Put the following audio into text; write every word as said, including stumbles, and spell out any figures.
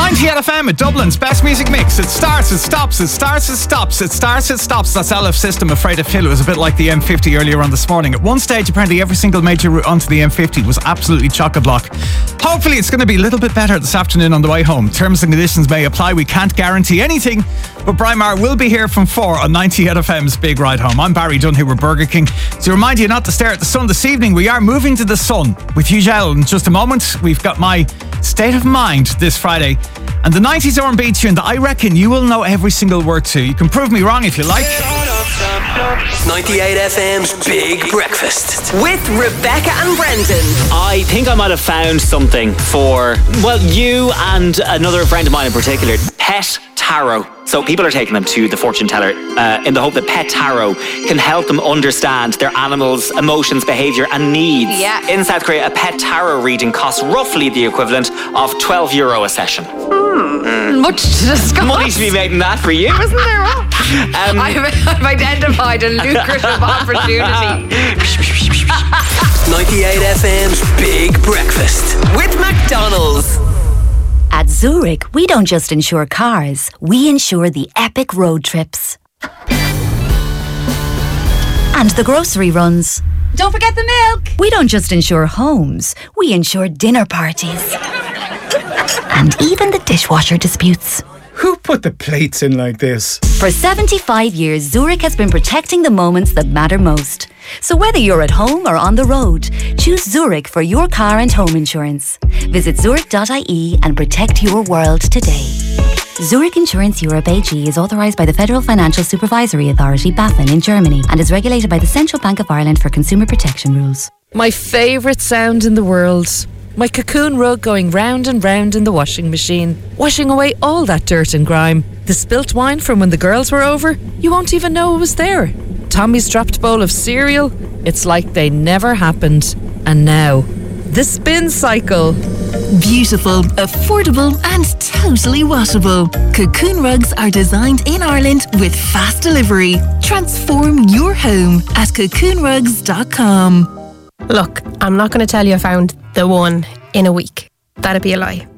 ninety F M at Dublin's best music mix. It starts, it stops, it starts, it stops, it starts, it stops. That's L F System, Afraid of Phil. It was a bit like the M fifty earlier on this morning. At one stage, apparently every single major route onto the M fifty was absolutely chock-a-block. Hopefully it's going to be a little bit better this afternoon on the way home. Terms and conditions may apply. We can't guarantee anything, but Brian Maher will be here from four on ninety F M's Big Ride Home. I'm Barry Dunn here with Burger King. To remind you not to stare at the sun this evening, we are moving to the sun with Hugh Gell in just a moment. We've got my State of Mind this Friday and the nineties R and B tune that I reckon you will know every single word to. You can prove me wrong if you like. ninety-eight F M's Big Breakfast with Rebecca and Brendan. I think I might have found something for, well, you and another friend of mine in particular, Pet Tarot. So people are taking them to the fortune teller uh, in the hope that Pet Tarot can help them understand their animals' emotions, behaviour and needs. Yeah. In South Korea, a Pet Tarot reading costs roughly the equivalent of twelve euro a session. Hmm. Mm. Much to discuss. Money to be made in that for you. Isn't there? Um, I've, I've identified a lucrative opportunity. ninety-eight F M's Big Breakfast with McDonald's. At Zurich, we don't just insure cars, we insure the epic road trips. And the grocery runs. Don't forget the milk. We don't just insure homes, we insure dinner parties. And even the dishwasher disputes. Who put the plates in like this? For seventy-five years, Zurich has been protecting the moments that matter most. So whether you're at home or on the road, choose Zurich for your car and home insurance. Visit zurich dot I E and protect your world today. Zurich Insurance Europe A G is authorised by the Federal Financial Supervisory Authority, BaFin, in Germany and is regulated by the Central Bank of Ireland for consumer protection rules. My favourite sound in the world. My cocoon rug going round and round in the washing machine, washing away all that dirt and grime. The spilt wine from when the girls were over, you won't even know it was there. Tommy's dropped bowl of cereal, it's like they never happened. And now, the spin cycle. Beautiful, affordable and totally washable. Cocoon rugs are designed in Ireland with fast delivery. Transform your home at cocoon rugs dot com. Look, I'm not going to tell you I found the one in a week. That'd be a lie.